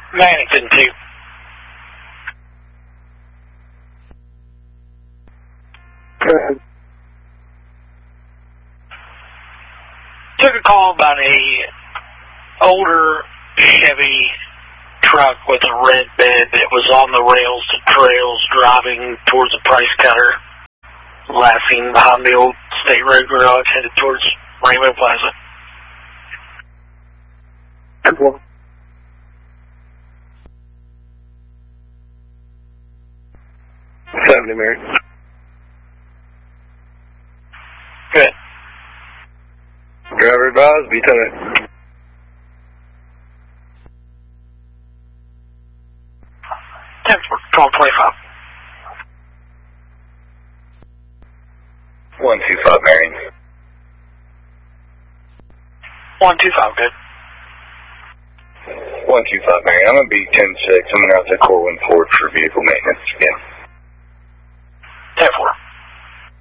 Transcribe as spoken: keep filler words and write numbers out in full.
Mannington two. Go ahead. Took a call about a older Chevy truck with a red bed that was on the rails to trails driving towards the price cutter, laughing behind the old State Road garage headed towards Rainbow Plaza. And one. seventy, Mary. Good. Driver advised, be ten. ten for twelve twenty-five. one two five, Mary. one two five, good. one two five, Mary. I'm going to be ten six. I'm going to have to call in forward for vehicle maintenance again.